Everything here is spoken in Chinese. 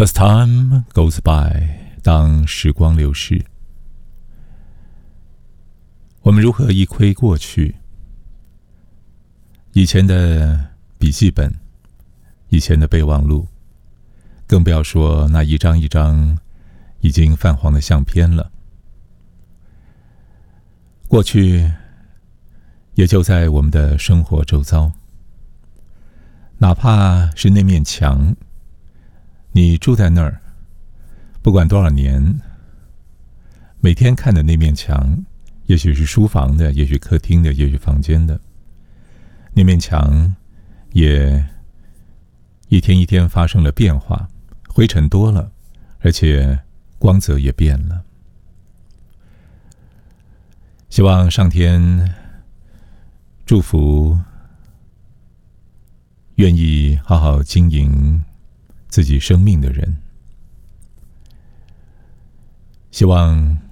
As time goes by， 当时光流逝，我们如何一窥过去？以前的笔记本，以前的备忘录，更不要说那一张一张已经泛黄的相片了。过去也就在我们的生活周遭，哪怕是那面墙，你住在那儿，不管多少年，每天看的那面墙，也许是书房的，也许客厅的，也许房间的，那面墙也一天一天发生了变化，灰尘多了，而且光泽也变了。希望上天祝福愿意好好经营自己生命的人，希望